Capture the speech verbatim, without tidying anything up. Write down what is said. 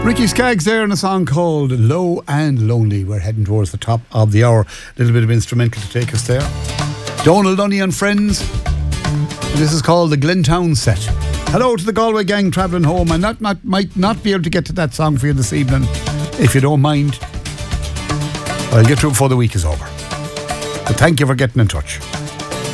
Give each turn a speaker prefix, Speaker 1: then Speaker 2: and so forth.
Speaker 1: Ricky Skaggs there in a song called Low and Lonely. We're heading towards the top of the hour. A little bit of instrumental to take us there. Donald Dunny and Friends. This is called the Glentown Set. Hello to the Galway gang travelling home. And that might, might not be able to get to that song for you this evening, if you don't mind. I'll get to it before the week is over. But thank you for getting in touch.